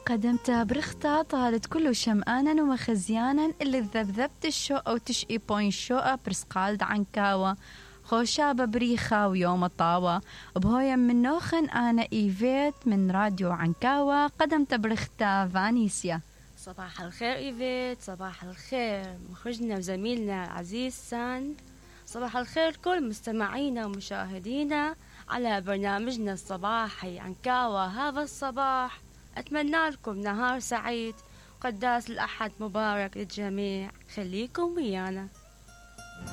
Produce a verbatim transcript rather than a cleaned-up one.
قدمتها برختا طالت كل شمآنا ومخزيانا اللي ذبذبت الشو أو تشقي بوين شوقة برسقالد عنكاوة خوشا ببريخا ويوم الطاوة بهويا من نوخن أنا إيفيت من راديو عنكاوة قدمت برختا فانيسيا. صباح الخير إيفيت، صباح الخير مخرجنا وزميلنا العزيز سان، صباح الخير كل مستمعينا ومشاهدينا على برنامجنا الصباحي عنكاوة هذا الصباح. أتمنى لكم نهار سعيد وقداس الأحد مبارك للجميع، خليكم ويانا.